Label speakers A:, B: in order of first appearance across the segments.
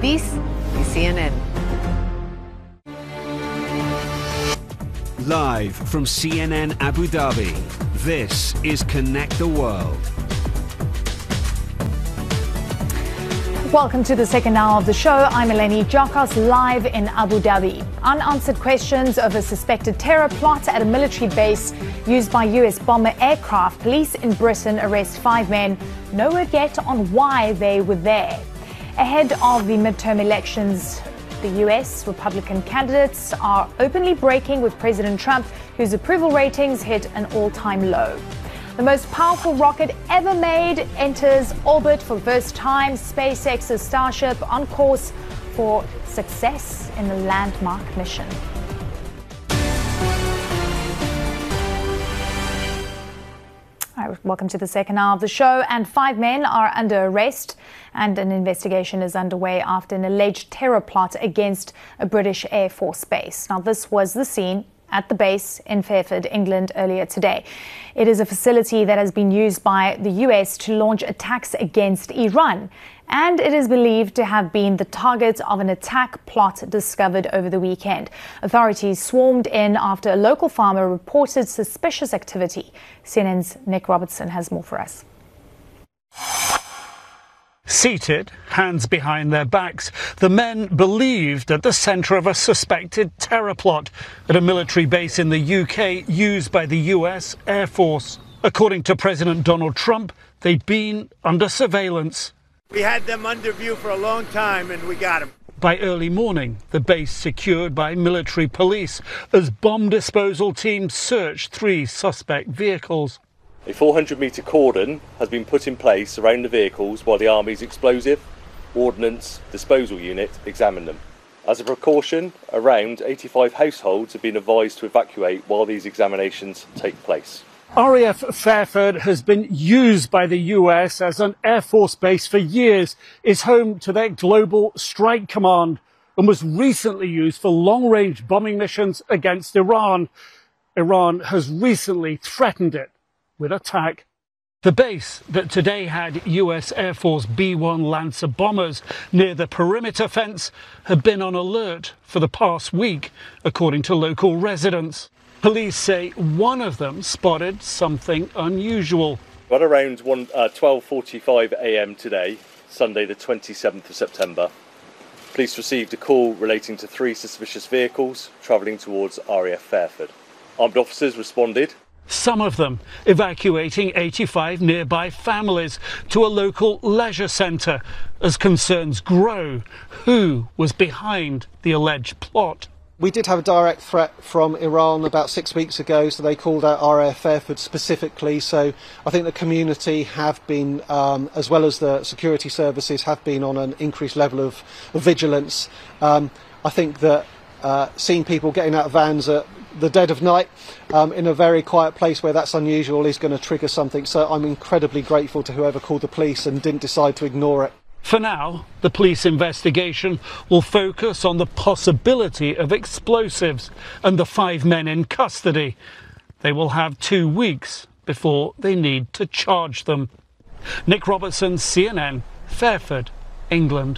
A: This is CNN.
B: Live from CNN Abu Dhabi, this is Connect the World.
C: Welcome to the second hour of the show. I'm Eleni Giakos, live in Abu Dhabi. Unanswered questions of a suspected terror plot at a military base used by US bomber aircraft. Police in Britain arrest 5 men. No word yet on why they were there. Ahead of the midterm elections, the US Republican candidates are openly breaking with President Trump, whose approval ratings hit an all-time low. The most powerful rocket ever made enters orbit for the first time. SpaceX's Starship on course for success in the landmark mission. All right, welcome to the second hour of the show. And 5 men are under arrest, and an investigation is underway after an alleged terror plot against a British Air Force base. Now, this was the scene at the base in Fairford, England, earlier today. It is a facility that has been used by the US to launch attacks against Iran, and it is believed to have been the target of an attack plot discovered over the weekend. Authorities swarmed in after a local farmer reported suspicious activity. CNN's Nick Robertson has more for us.
D: Seated, hands behind their backs, the men believed at the centre of a suspected terror plot at a military base in the UK used by the US Air Force. According to President Donald Trump, they'd been under surveillance.
E: We had them under view for a long time and we got them.
D: By early morning, the base secured by military police as bomb disposal teams searched 3 suspect vehicles.
F: A 400-metre cordon has been put in place around the vehicles while the Army's explosive ordnance disposal unit examine them. As a precaution, around 85 households have been advised to evacuate while these examinations take place.
D: RAF Fairford has been used by the US as an Air Force base for years, is home to their Global Strike Command, and was recently used for long-range bombing missions against Iran. Iran has recently threatened it with attack. The base that today had US Air Force B-1 Lancer bombers near the perimeter fence had been on alert for the past week, according to local residents. Police say one of them spotted something unusual.
F: At around 12:45 a.m. today, Sunday the 27th of September, police received a call relating to 3 suspicious vehicles travelling towards RAF Fairford. Armed officers responded,
D: some of them evacuating 85 nearby families to a local leisure centre as concerns grow. Who was behind the alleged plot?
G: We did have a direct threat from Iran about 6 weeks ago, so they called out RAF Fairford specifically. So I think the community have been, as well as the security services, have been on an increased level of vigilance. I think that seeing people getting out of vans at the dead of night in a very quiet place where that's unusual is going to trigger something. So I'm incredibly grateful to whoever called the police and didn't decide to ignore it.
D: For now, the police investigation will focus on the possibility of explosives and the 5 men in custody. They will have 2 weeks before they need to charge them. Nick Robertson, CNN, Fairford, England.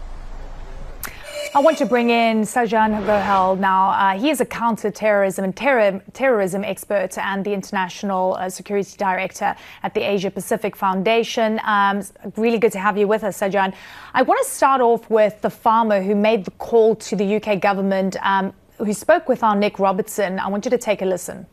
C: I want to bring in Sajan Gohel now. He is a counter-terrorism and terrorism expert and the International Security Director at the Asia Pacific Foundation. Really good to have you with us, Sajan. I want to start off with the farmer who made the call to the UK government, who spoke with our Nick Robertson. I want you to take a listen.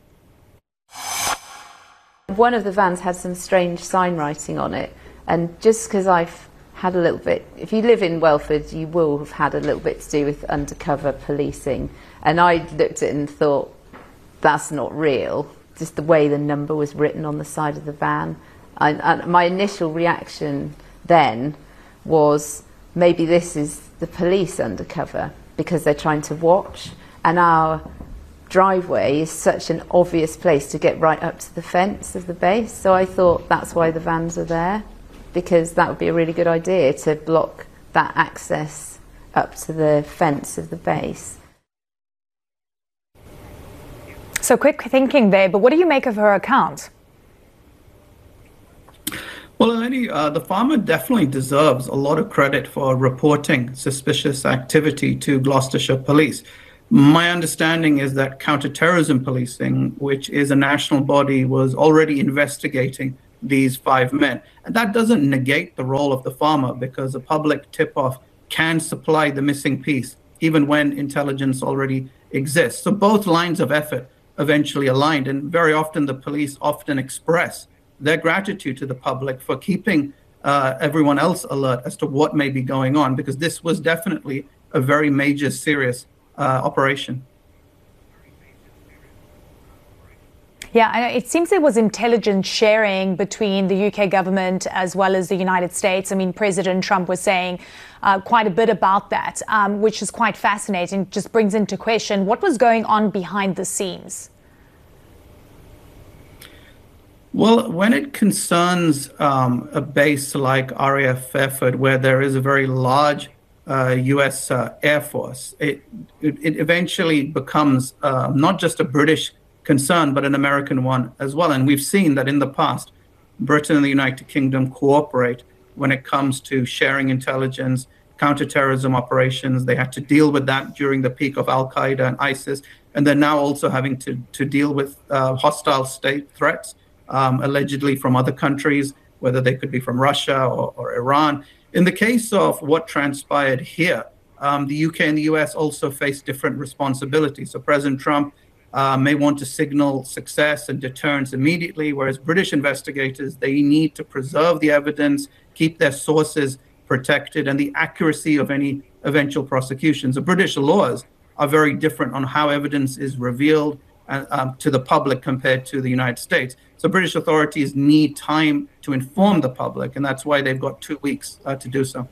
H: One of the vans had some strange sign writing on it, and just because I've had a little bit, if you live in Welford, you will have had a little bit to do with undercover policing, and I looked at it and thought, that's not real, just the way the number was written on the side of the van. And my initial reaction then was, maybe this is the police undercover because they're trying to watch, and our driveway is such an obvious place to get right up to the fence of the base, so I thought that's why the vans are there, because that would be a really good idea to block that access up to the fence of the base.
C: So quick thinking there, but what do you make of her account?
A: Well, Eleni, the farmer definitely deserves a lot of credit for reporting suspicious activity to Gloucestershire Police. My understanding is that counterterrorism policing, which is a national body, was already investigating these 5 men. And that doesn't negate the role of the farmer, because a public tip-off can supply the missing piece, even when intelligence already exists. So both lines of effort eventually aligned, and very often the police often express their gratitude to the public for keeping everyone else alert as to what may be going on, because this was definitely a very major, serious operation.
C: Yeah, it seems there was intelligence sharing between the UK government as well as the United States. I mean, President Trump was saying quite a bit about that, which is quite fascinating. Just brings into question what was going on behind the scenes.
A: Well, when it concerns a base like RAF Fairford, where there is a very large U.S. Air Force, it eventually becomes not just a British concern, but an American one as well. And we've seen that in the past, Britain and the United Kingdom cooperate when it comes to sharing intelligence, counterterrorism operations. They had to deal with that during the peak of Al-Qaeda and ISIS, and they're now also having to deal with hostile state threats, allegedly from other countries, whether they could be from Russia or Iran. In the case of what transpired here, the UK and the US also face different responsibilities. So President Trump may want to signal success and deterrence immediately, whereas British investigators, they need to preserve the evidence, keep their sources protected, and the accuracy of any eventual prosecutions. The British laws are very different on how evidence is revealed to the public compared to the United States. So British authorities need time to inform the public, and that's why they've got 2 weeks to do so.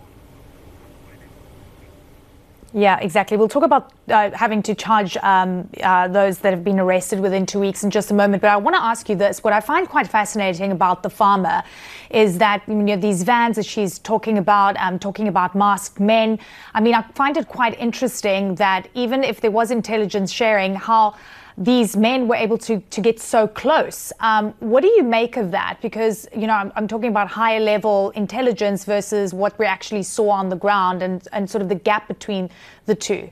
C: Yeah, exactly. We'll talk about having to charge those that have been arrested within 2 weeks in just a moment. But I want to ask you this. What I find quite fascinating about the farmer is that, you know, these vans that she's talking about masked men. I mean, I find it quite interesting that even if there was intelligence sharing, how these men were able to get so close. What do you make of that? Because, you know, I'm talking about higher level intelligence versus what we actually saw on the ground, and sort of the gap between the two.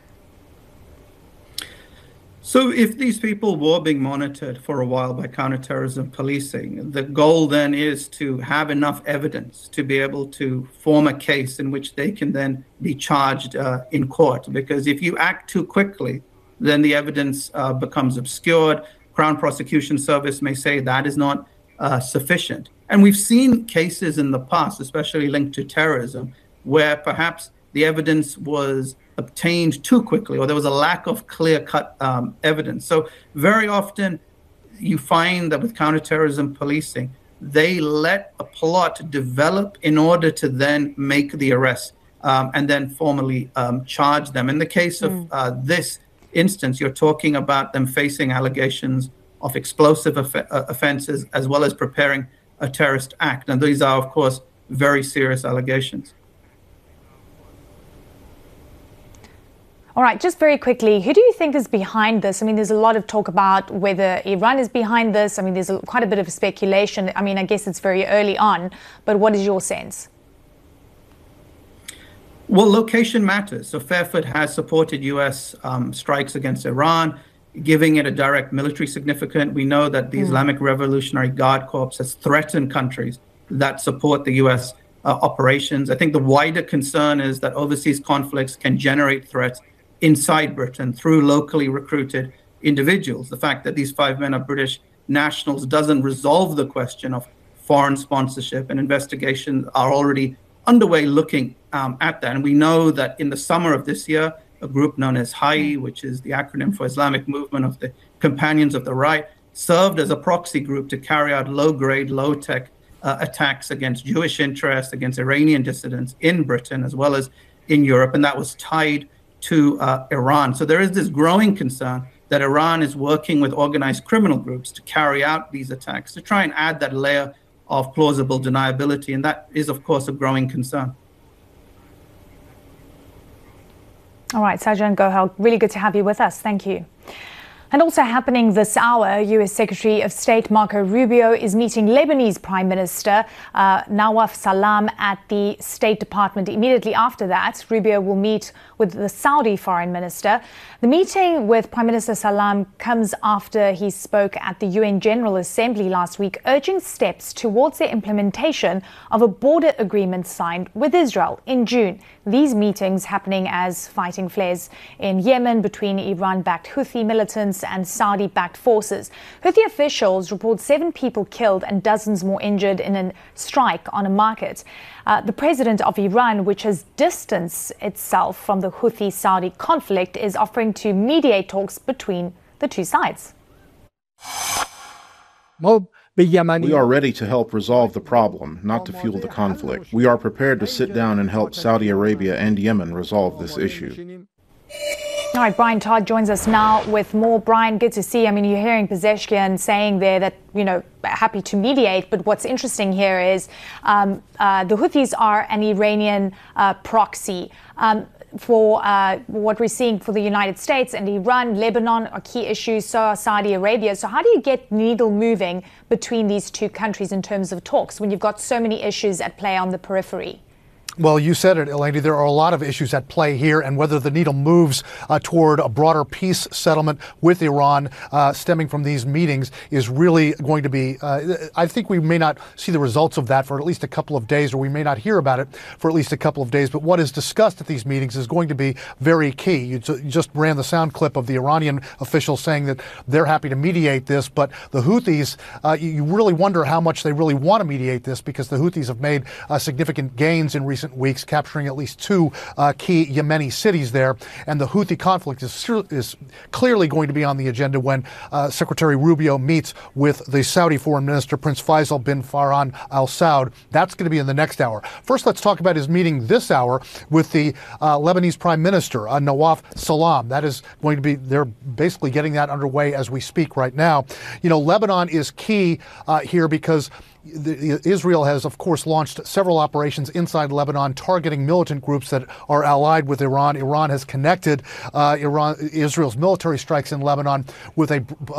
A: So if these people were being monitored for a while by counterterrorism policing, the goal then is to have enough evidence to be able to form a case in which they can then be charged in court. Because if you act too quickly, then the evidence becomes obscured. Crown Prosecution Service may say that is not sufficient. And we've seen cases in the past, especially linked to terrorism, where perhaps the evidence was obtained too quickly, or there was a lack of clear-cut evidence. So very often you find that with counterterrorism policing, they let a plot develop in order to then make the arrest and then formally charge them. In the case of this instance, you're talking about them facing allegations of explosive offenses as well as preparing a terrorist act. And these are, of course, very serious allegations.
C: All right, just very quickly, who do you think is behind this? I mean, there's a lot of talk about whether Iran is behind this. I mean, there's quite a bit of speculation. I mean, I guess it's very early on, but what is your sense?
A: Well, location matters. So Fairford has supported U.S. strikes against Iran, giving it a direct military significance. We know that the Islamic Revolutionary Guard Corps has threatened countries that support the U.S. Operations. I think the wider concern is that overseas conflicts can generate threats inside Britain through locally recruited individuals. The fact that these 5 men are British nationals doesn't resolve the question of foreign sponsorship, and investigations are already underway looking at that. And we know that in the summer of this year, a group known as HAI, which is the acronym for Islamic Movement of the Companions of the Right, served as a proxy group to carry out low-grade, low-tech attacks against Jewish interests, against Iranian dissidents in Britain as well as in Europe, and that was tied to Iran. So there is this growing concern that Iran is working with organized criminal groups to carry out these attacks, to try and add that layer of plausible deniability, and that is, of course, a growing concern.
C: All right, Sajan Gohel, really good to have you with us. Thank you. And also happening this hour, U.S. Secretary of State Marco Rubio is meeting Lebanese Prime Minister Nawaf Salam at the State Department. Immediately after that, Rubio will meet with the Saudi Foreign Minister. The meeting with Prime Minister Salam comes after he spoke at the UN General Assembly last week, urging steps towards the implementation of a border agreement signed with Israel in June. These meetings happening as fighting flares in Yemen between Iran-backed Houthi militants and Saudi-backed forces. Houthi officials report 7 people killed and dozens more injured in a strike on a market. The president of Iran, which has distanced itself from the Houthi-Saudi conflict, is offering to mediate talks between the two sides.
I: We are ready to help resolve the problem, not to fuel the conflict. We are prepared to sit down and help Saudi Arabia and Yemen resolve this issue.
C: All right, Brian Todd joins us now with more. Brian, good to see you. I mean, you're hearing Pezeshkian saying there that, happy to mediate. But what's interesting here is the Houthis are an Iranian proxy. For what we're seeing for the United States and Iran, Lebanon are key issues, so are Saudi Arabia. So how do you get needle moving between these two countries in terms of talks when you've got so many issues at play on the periphery?
J: Well, you said it, Eleni. There are a lot of issues at play here, and whether the needle moves toward a broader peace settlement with Iran stemming from these meetings is really going to be, I think we may not see the results of that for at least a couple of days, or we may not hear about it for at least a couple of days. But what is discussed at these meetings is going to be very key. You just ran the sound clip of the Iranian officials saying that they're happy to mediate this, but the Houthis, you really wonder how much they really want to mediate this, because the Houthis have made significant gains in recent weeks, capturing at least 2 key Yemeni cities there. And the Houthi conflict is clearly going to be on the agenda when Secretary Rubio meets with the Saudi Foreign Minister, Prince Faisal bin Farhan Al Saud. That's going to be in the next hour. First, let's talk about his meeting this hour with the Lebanese Prime Minister, Nawaf Salam. That is going to be, they're basically getting that underway as we speak right now. Lebanon is key here because Israel has, of course, launched several operations inside Lebanon targeting militant groups that are allied with Iran. Iran has connected Israel's military strikes in Lebanon with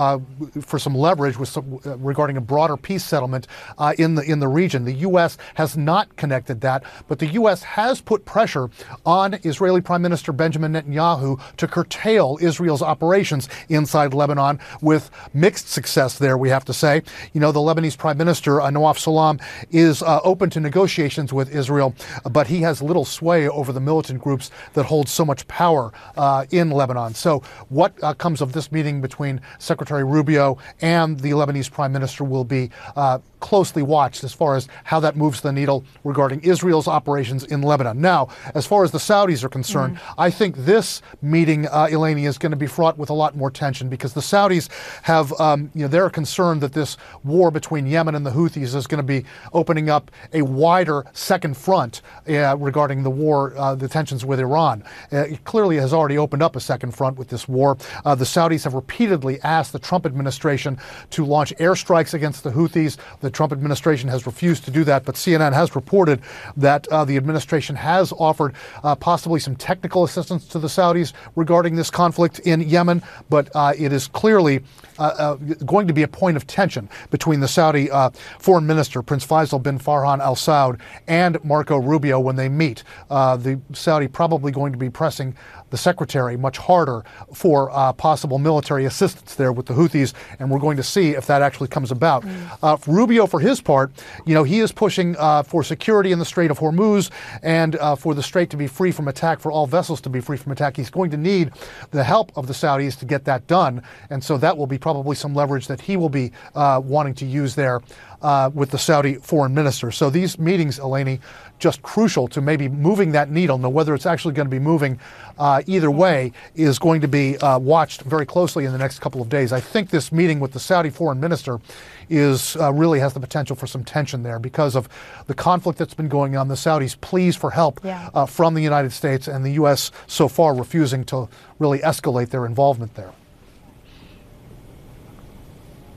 J: for some leverage regarding a broader peace settlement in the region. The U.S. has not connected that, but the U.S. has put pressure on Israeli Prime Minister Benjamin Netanyahu to curtail Israel's operations inside Lebanon with mixed success there, we have to say. The Lebanese Prime Minister, Nawaf Salam, is open to negotiations with Israel, but he has little sway over the militant groups that hold so much power in Lebanon. So what comes of this meeting between Secretary Rubio and the Lebanese Prime Minister will be closely watched as far as how that moves the needle regarding Israel's operations in Lebanon. Now, as far as the Saudis are concerned, I think this meeting, Eleni, is going to be fraught with a lot more tension because the Saudis have, they're concerned that this war between Yemen and the Houthis is going to be opening up a wider second front regarding the war, the tensions with Iran. It clearly has already opened up a second front with this war. The Saudis have repeatedly asked the Trump administration to launch airstrikes against the Houthis. The Trump administration has refused to do that, but CNN has reported that the administration has offered possibly some technical assistance to the Saudis regarding this conflict in Yemen, but it is clearly going to be a point of tension between the Saudi foreign minister, Prince Faisal bin Farhan Al Saud, and Marco Rubio when they meet. The Saudi probably going to be pressing the secretary much harder for possible military assistance there with the Houthis, and we're going to see if that actually comes about. Rubio, for his part, he is pushing for security in the Strait of Hormuz and for the strait to be free from attack, for all vessels to be free from attack. He's going to need the help of the Saudis to get that done, and so that will be probably some leverage that he will be wanting to use there with the Saudi foreign minister. So these meetings, Eleni, just crucial to maybe moving that needle. Now, whether it's actually going to be moving either way is going to be watched very closely in the next couple of days. I think this meeting with the Saudi foreign minister is really has the potential for some tension there because of the conflict that's been going on. The Saudis' pleas for help from the United States, and the U.S. so far refusing to really escalate their involvement there.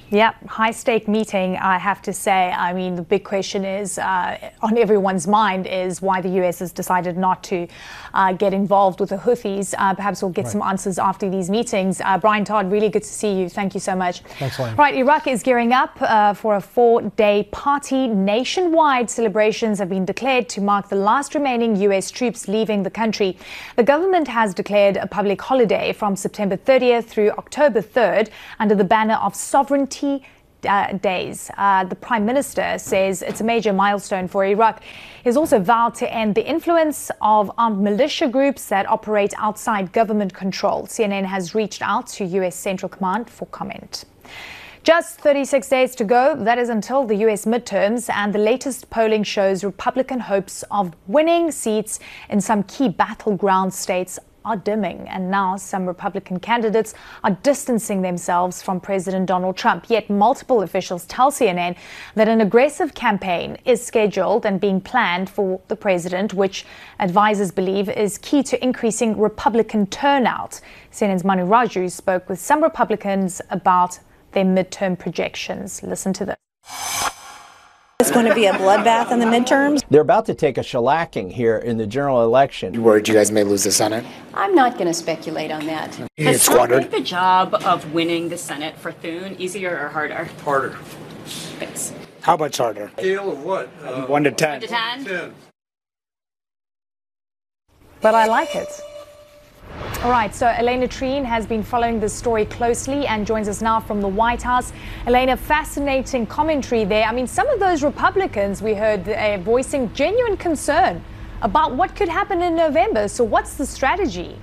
C: Yep, high-stake meeting, I have to say. I mean, the big question is, on everyone's mind, is why the US has decided not to get involved with the Houthis. Perhaps we'll get some answers after these meetings. Brian Todd, really good to see you. Thank you so much.
J: Thanks, Lane.
C: Right, Iraq is gearing up for a 4-day party. Nationwide celebrations have been declared to mark the last remaining US troops leaving the country. The government has declared a public holiday from September 30th through October 3rd under the banner of sovereignty days. The Prime Minister says it's a major milestone for Iraq. He's also vowed to end the influence of armed militia groups that operate outside government control. CNN has reached out to US Central Command for comment. Just 36 days to go. That is until the US midterms, and the latest polling shows Republican hopes of winning seats in some key battleground states are dimming, and now some Republican candidates are distancing themselves from President Donald Trump. Yet multiple officials tell CNN that an aggressive campaign is scheduled and being planned for the president, which advisors believe is key to increasing Republican turnout. CNN's Manu Raju spoke with some Republicans about their midterm projections. Listen to this.
K: It's going to be a bloodbath in the midterms.
L: They're about to take a shellacking here in the general election.
M: You worried you guys may lose the Senate?
N: I'm not going to speculate on that.
M: Has Trump made
O: the job of winning the Senate for Thune easier or harder?
M: Harder.
O: Thanks.
M: How much harder?
P: Scale of what?
M: 1 to 10.
O: 1 to 10?
C: But I like it. All right, so Elena Treen has been following this story closely and joins us now from the White House. Elena, fascinating commentary there. I mean, some of those Republicans we heard voicing genuine concern about what could happen in November. So what's the strategy?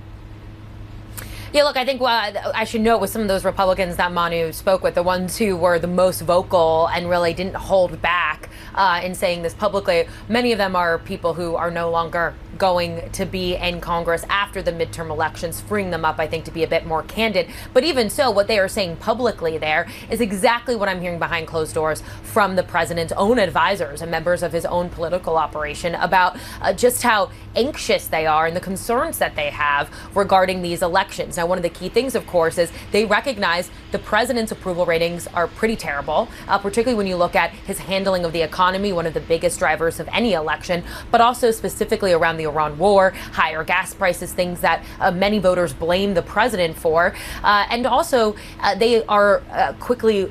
Q: Yeah, look, I think I should note with some of those Republicans that Manu spoke with, the ones who were the most vocal and really didn't hold back in saying this publicly, many of them are people who are no longer going to be in Congress after the midterm elections, freeing them up, I think, to be a bit more candid. But even so, what they are saying publicly there is exactly what I'm hearing behind closed doors from the president's own advisors and members of his own political operation about just how anxious they are and the concerns that they have regarding these elections. Now, one of the key things, of course, is they recognize the president's approval ratings are pretty terrible, particularly when you look at his handling of the economy, one of the biggest drivers of any election, but also specifically around the Iran war, higher gas prices, things that many voters blame the president for. And also, they are quickly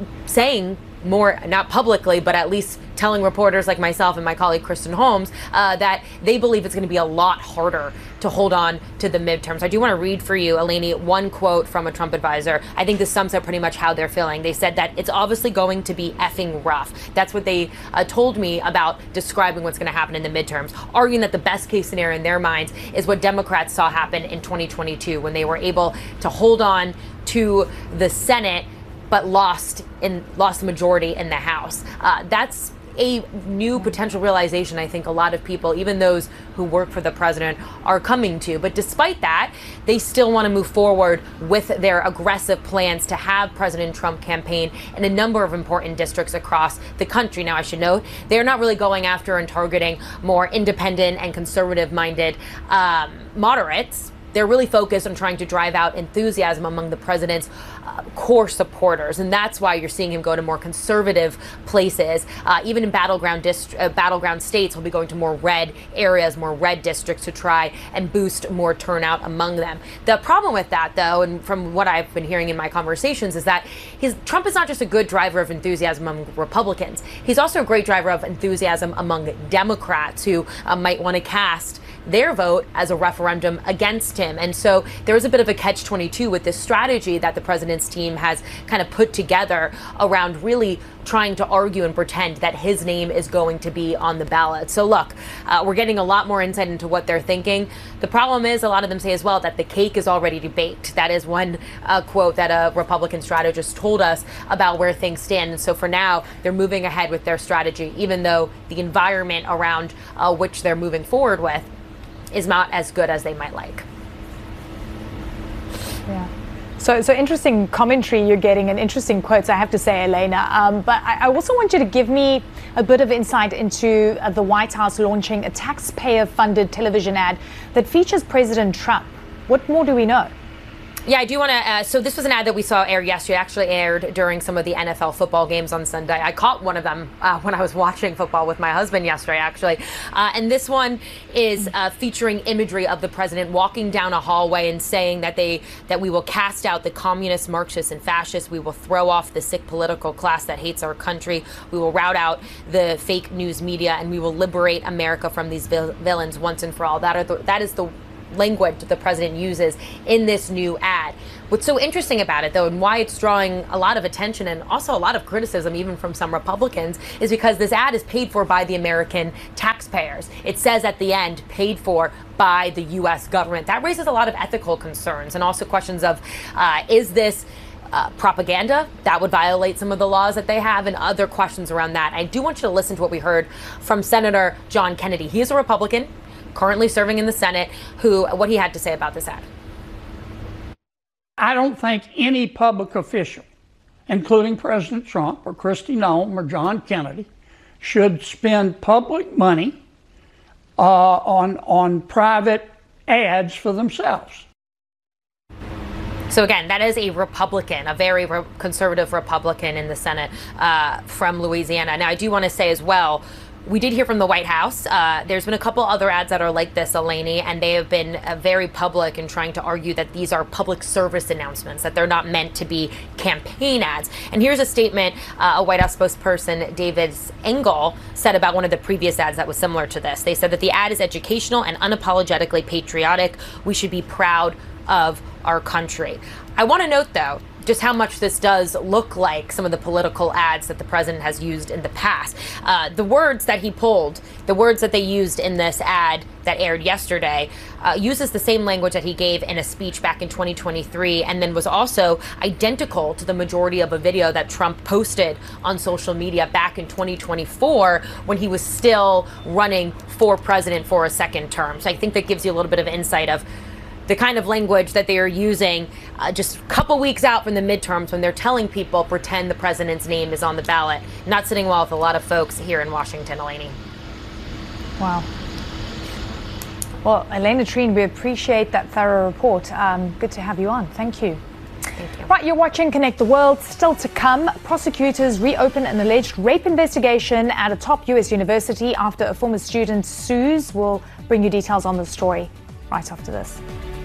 Q: saying more, not publicly, but at least telling reporters like myself and my colleague Kristen Holmes that they believe it's going to be a lot harder to hold on to the midterms. I do want to read for you, Eleni, one quote from a Trump advisor. I think this sums up pretty much how they're feeling. They said that it's obviously going to be effing rough. That's what they told me about describing what's going to happen in the midterms, arguing that the best case scenario in their minds is what Democrats saw happen in 2022 when they were able to hold on to the Senate but lost the majority in the House. That's a new potential realization I think a lot of people, even those who work for the president, are coming to. But despite that, they still want to move forward with their aggressive plans to have President Trump campaign in a number of important districts across the country. Now, I should note, they're not really going after and targeting more independent and conservative-minded moderates. They're really focused on trying to drive out enthusiasm among the president's core supporters. And that's why you're seeing him go to more conservative places. Even in battleground states, he'll be going to more red areas, more red districts to try and boost more turnout among them. The problem with that, though, and from what I've been hearing in my conversations, is that Trump is not just a good driver of enthusiasm among Republicans. He's also a great driver of enthusiasm among Democrats who might want to cast their vote as a referendum against him. And so there's a bit of a catch-22 with this strategy that the president's team has kind of put together around really trying to argue and pretend that his name is going to be on the ballot. So look, we're getting a lot more insight into what they're thinking. The problem is a lot of them say as well that the cake is already baked. That is one quote that a Republican strategist told us about where things stand. And so for now, they're moving ahead with their strategy, even though the environment around which they're moving forward with is not as good as they might like.
C: Yeah. So interesting commentary you're getting and interesting quotes, I have to say, Elena. But I also want you to give me a bit of insight into the White House launching a taxpayer-funded television ad that features President Trump. What more do we know?
Q: Yeah, I do want to. So this was an ad that we saw air yesterday. It actually aired during some of the NFL football games on Sunday. I caught one of them when I was watching football with my husband yesterday, actually. And this one is featuring imagery of the president walking down a hallway and saying that we will cast out the communists, Marxists, and fascists. We will throw off the sick political class that hates our country. We will rout out the fake news media, and we will liberate America from these villains once and for all. That is the language that the president uses in this new ad. What's so interesting about it, though, and why it's drawing a lot of attention and also a lot of criticism, even from some Republicans, is because this ad is paid for by the American taxpayers. It says at the end, paid for by the U.S. government. That raises a lot of ethical concerns and also questions of, is this propaganda that would violate some of the laws that they have, and other questions around that. I do want you to listen to what we heard from Senator John Kennedy. He is a Republican, currently serving in the Senate, what he had to say about this ad.
P: I don't think any public official, including President Trump or Kristi Noem or John Kennedy, should spend public money on private ads for themselves.
Q: So again, that is a Republican, a very conservative Republican in the Senate from Louisiana. Now, I do want to say as well, we did hear from the White House. There's been a couple other ads that are like this, Eleni, and they have been very public in trying to argue that these are public service announcements, that they're not meant to be campaign ads. And here's a statement a White House spokesperson, David Engel, said about one of the previous ads that was similar to this. They said that the ad is educational and unapologetically patriotic. We should be proud of our country. I want to note, though, just how much this does look like some of the political ads that the president has used in the past. The words that he pulled, the words that they used in this ad that aired yesterday, uses the same language that he gave in a speech back in 2023, and then was also identical to the majority of a video that Trump posted on social media back in 2024 when he was still running for president for a second term. So I think that gives you a little bit of insight of the kind of language that they are using just a couple weeks out from the midterms when they're telling people pretend the president's name is on the ballot. Not sitting well with a lot of folks here in Washington, Eleni.
C: Wow. Well, Elena Treen, we appreciate that thorough report. Good to have you on. Thank you.
Q: Thank you.
C: Right, you're watching Connect the World. Still to come, prosecutors reopen an alleged rape investigation at a top U.S. university after a former student sues. We'll bring you details on the story right after this.